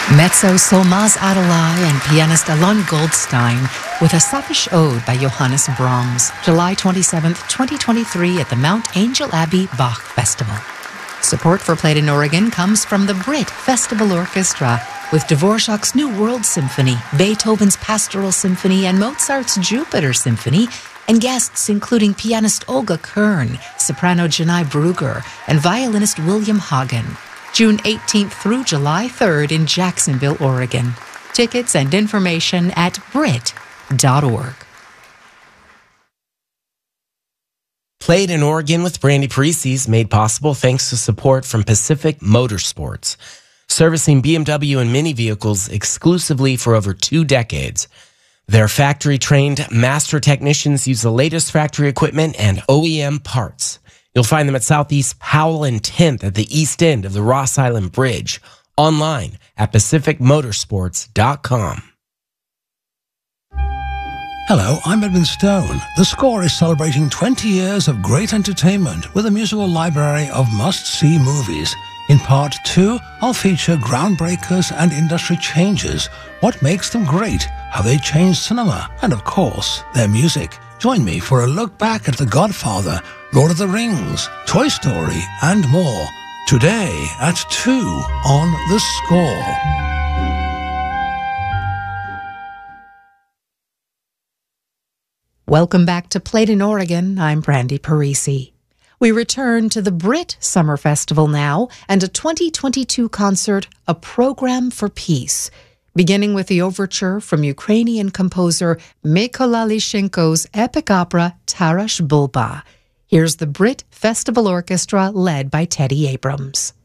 Mezzo Solmaz Adelaide and pianist Alon Goldstein with a Sapphish Ode by Johannes Brahms, July 27, 2023 at the Mount Angel Abbey Bach Festival. Support for Played in Oregon comes from the Brit Festival Orchestra with Dvorak's New World Symphony, Beethoven's Pastoral Symphony, and Mozart's Jupiter Symphony, and guests including pianist Olga Kern, soprano Janai Brugger, and violinist William Hagen. June 18th through July 3rd in Jacksonville, Oregon. Tickets and information at Brit.org. Played in Oregon with Brandy Parisi is made possible thanks to support from Pacific Motorsports, servicing BMW and Mini vehicles exclusively for over 2 decades. Their factory-trained master technicians use the latest factory equipment and OEM parts. You'll find them at Southeast Powell and 10th at the east end of the Ross Island Bridge. Online at pacificmotorsports.com. Hello, I'm Edwin Stone. The Score is celebrating 20 years of great entertainment with a musical library of must-see movies. In Part 2, I'll feature groundbreakers and industry changes, what makes them great, how they changed cinema, and of course, their music. Join me for a look back at The Godfather, Lord of the Rings, Toy Story, and more. Today at 2 on The Score. Welcome back to Played in Oregon. I'm Brandy Parisi. We return to the Brit Summer Festival now and a 2022 concert, A Program for Peace, beginning with the overture from Ukrainian composer Mykola Lyshenko's epic opera Tarash Bulba. Here's the Brit Festival Orchestra led by Teddy Abrams.